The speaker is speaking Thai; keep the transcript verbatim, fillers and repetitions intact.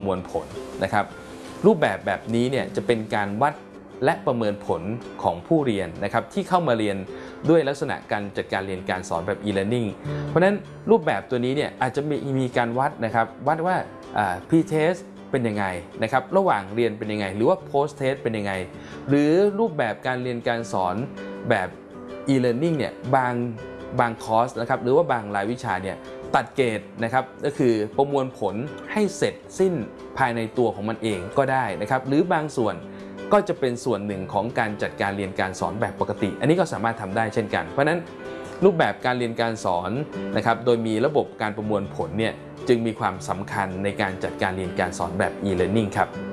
มวลผลนะครับรูปแบบแบบนี้เนี่ยจะเป็นการวัดและประเมินผลของผู้เรียนนะครับที่เข้ามาเรียนด้วยลักษณะการจัดการเรียนการสอนแบบ e-learning เพราะฉะนั้นรูปแบบตัวนี้เนี่ยอาจจะมีมีการวัดนะครับวัดว่า pre-test เป็นยังไงนะครับระหว่างเรียนเป็นยังไงหรือว่า post-test เป็นยังไงหรือรูปแบบการเรียนการสอนแบบ e-learning เนี่ยบางบางคอร์สนะครับหรือว่าบางรายวิชาเนี่ยตัดเกรดนะครับก็คือประมวลผลให้เสร็จสิ้นภายในตัวของมันเองก็ได้นะครับหรือบางส่วนก็จะเป็นส่วนหนึ่งของการจัดการเรียนการสอนแบบปกติอันนี้ก็สามารถทำได้เช่นกันเพราะฉะนั้นรูปแบบการเรียนการสอนนะครับโดยมีระบบการประมวลผลเนี่ยจึงมีความสำคัญในการจัดการเรียนการสอนแบบ e-learning ครับ